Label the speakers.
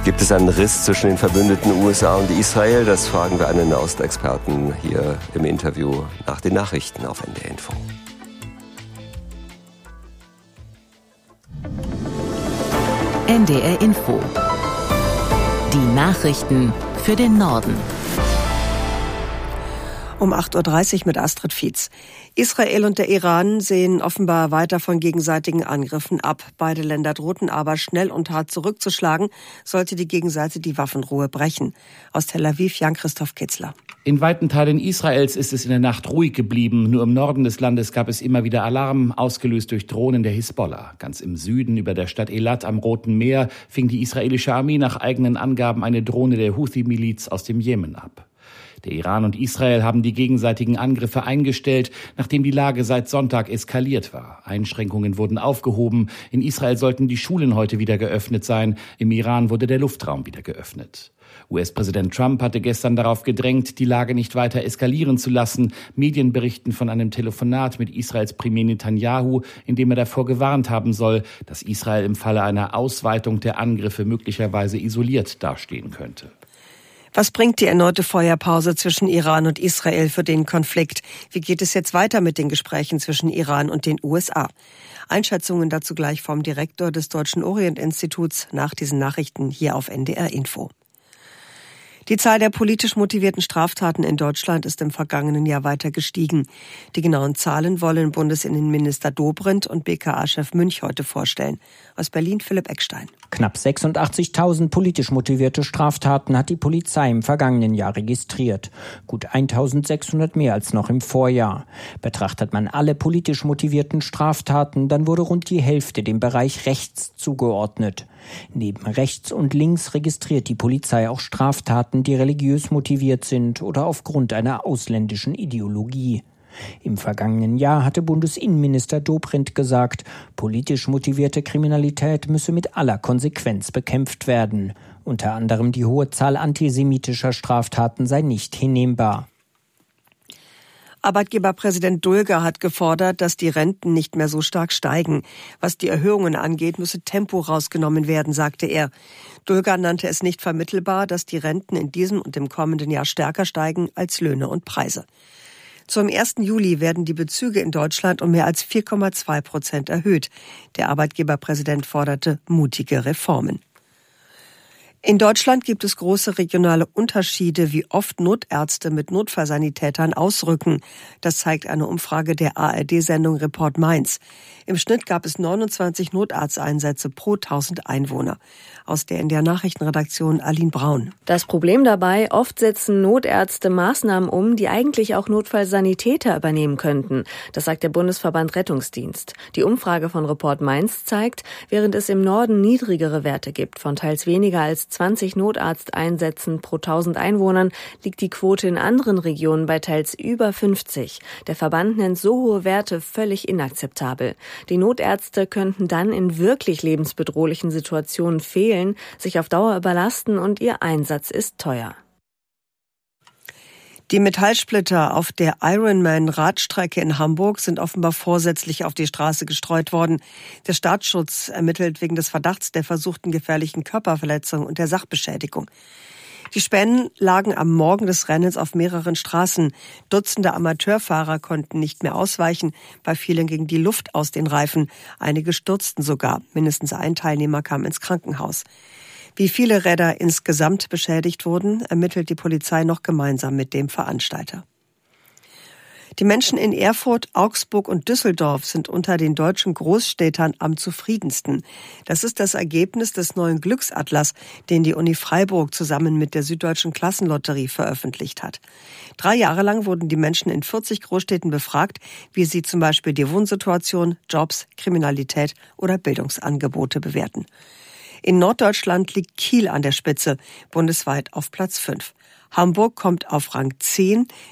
Speaker 1: Gibt es einen Riss zwischen den Verbündeten USA und Israel? Das fragen wir einen Nahostexperten hier im Interview nach den Nachrichten auf NDR Info.
Speaker 2: NDR Info. Die Nachrichten für den Norden.
Speaker 3: Um 8.30 Uhr mit Astrid Fietz. Israel und der Iran sehen offenbar weiter von gegenseitigen Angriffen ab. Beide Länder drohten aber, schnell und hart zurückzuschlagen, sollte die Gegenseite die Waffenruhe brechen. Aus Tel Aviv, Jan-Christoph Kitzler.
Speaker 4: In weiten Teilen Israels ist es in der Nacht ruhig geblieben. Nur im Norden des Landes gab es immer wieder Alarm, ausgelöst durch Drohnen der Hisbollah. Ganz im Süden, über der Stadt Eilat am Roten Meer, fing die israelische Armee nach eigenen Angaben eine Drohne der Houthi-Miliz aus dem Jemen ab. Der Iran und Israel haben die gegenseitigen Angriffe eingestellt, nachdem die Lage seit Sonntag eskaliert war. Einschränkungen wurden aufgehoben. In Israel sollten die Schulen heute wieder geöffnet sein. Im Iran wurde der Luftraum wieder geöffnet. US-Präsident Trump hatte gestern darauf gedrängt, die Lage nicht weiter eskalieren zu lassen. Medien berichten von einem Telefonat mit Israels Premier Netanyahu, in dem er davor gewarnt haben soll, dass Israel im Falle einer Ausweitung der Angriffe möglicherweise isoliert dastehen könnte.
Speaker 3: Was bringt die erneute Feuerpause zwischen Iran und Israel für den Konflikt? Wie geht es jetzt weiter mit den Gesprächen zwischen Iran und den USA? Einschätzungen dazu gleich vom Direktor des Deutschen Orient-Instituts nach diesen Nachrichten hier auf NDR Info. Die Zahl der politisch motivierten Straftaten in Deutschland ist im vergangenen Jahr weiter gestiegen. Die genauen Zahlen wollen Bundesinnenminister Dobrindt und BKA-Chef Münch heute vorstellen. Aus Berlin Philipp Eckstein.
Speaker 5: Knapp 86.000 politisch motivierte Straftaten hat die Polizei im vergangenen Jahr registriert. Gut 1.600 mehr als noch im Vorjahr. Betrachtet man alle politisch motivierten Straftaten, dann wurde rund die Hälfte dem Bereich rechts zugeordnet. Neben rechts und links registriert die Polizei auch Straftaten, die religiös motiviert sind oder aufgrund einer ausländischen Ideologie. Im vergangenen Jahr hatte Bundesinnenminister Dobrindt gesagt, politisch motivierte Kriminalität müsse mit aller Konsequenz bekämpft werden. Unter anderem die hohe Zahl antisemitischer Straftaten sei nicht hinnehmbar.
Speaker 3: Arbeitgeberpräsident Dulger hat gefordert, dass die Renten nicht mehr so stark steigen. Was die Erhöhungen angeht, müsse Tempo rausgenommen werden, sagte er. Dulger nannte es nicht vermittelbar, dass die Renten in diesem und im kommenden Jahr stärker steigen als Löhne und Preise. Zum 1. Juli werden die Bezüge in Deutschland um mehr als 4,2% erhöht. Der Arbeitgeberpräsident forderte mutige Reformen. In Deutschland gibt es große regionale Unterschiede, wie oft Notärzte mit Notfallsanitätern ausrücken. Das zeigt eine Umfrage der ARD-Sendung Report Mainz. Im Schnitt gab es 29 Notarzteinsätze pro 1000 Einwohner. Aus der NDR Nachrichtenredaktion Aline Braun.
Speaker 6: Das Problem dabei, oft setzen Notärzte Maßnahmen um, die eigentlich auch Notfallsanitäter übernehmen könnten. Das sagt der Bundesverband Rettungsdienst. Die Umfrage von Report Mainz zeigt, während es im Norden niedrigere Werte gibt, von teils weniger als 20 Notarzteinsätzen pro 1000 Einwohnern, liegt die Quote in anderen Regionen bei teils über 50. Der Verband nennt so hohe Werte völlig inakzeptabel. Die Notärzte könnten dann in wirklich lebensbedrohlichen Situationen fehlen, sich auf Dauer überlasten und ihr Einsatz ist teuer.
Speaker 3: Die Metallsplitter auf der Ironman-Radstrecke in Hamburg sind offenbar vorsätzlich auf die Straße gestreut worden. Der Staatsschutz ermittelt wegen des Verdachts der versuchten gefährlichen Körperverletzung und der Sachbeschädigung. Die Spänen lagen am Morgen des Rennens auf mehreren Straßen. Dutzende Amateurfahrer konnten nicht mehr ausweichen. Bei vielen ging die Luft aus den Reifen. Einige stürzten sogar. Mindestens ein Teilnehmer kam ins Krankenhaus. Wie viele Räder insgesamt beschädigt wurden, ermittelt die Polizei noch gemeinsam mit dem Veranstalter. Die Menschen in Erfurt, Augsburg und Düsseldorf sind unter den deutschen Großstädtern am zufriedensten. Das ist das Ergebnis des neuen Glücksatlas, den die Uni Freiburg zusammen mit der Süddeutschen Klassenlotterie veröffentlicht hat. 3 Jahre lang wurden die Menschen in 40 Großstädten befragt, wie sie zum Beispiel die Wohnsituation, Jobs, Kriminalität oder Bildungsangebote bewerten. In Norddeutschland liegt Kiel an der Spitze, bundesweit auf Platz 5. Hamburg kommt auf Rang 10,